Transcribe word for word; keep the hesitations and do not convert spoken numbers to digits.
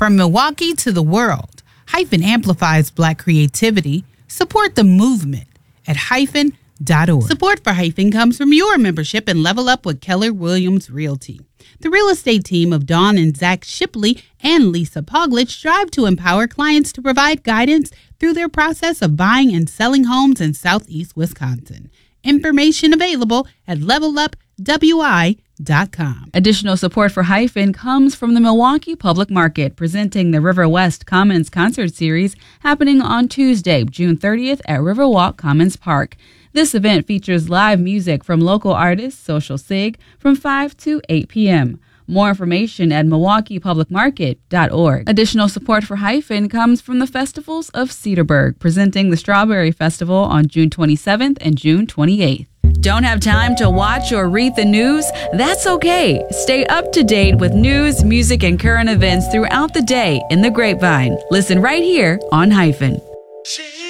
From Milwaukee to the world, Hyphen amplifies Black creativity. Support the movement at hyphen dot org. Support for Hyphen comes from your membership and Level Up with Keller Williams Realty. The real estate team of Dawn and Zach Shipley and Lisa Poglich strive to empower clients to provide guidance through their process of buying and selling homes in Southeast Wisconsin. Information available at level up w i dot com. Additional support for Hyphen comes from the Milwaukee Public Market, presenting the River West Commons Concert Series happening on Tuesday, June thirtieth at Riverwalk Commons Park. This event features live music from local artist Social Sig from five to eight p.m. More information at milwaukee public market dot org. Additional support for Hyphen comes from the Festivals of Cedarburg, presenting the Strawberry Festival on June twenty-seventh and June twenty-eighth. Don't have time to watch or read the news? That's okay. Stay up to date with news, music, and current events throughout the day in the Grapevine. Listen right here on Hyphen.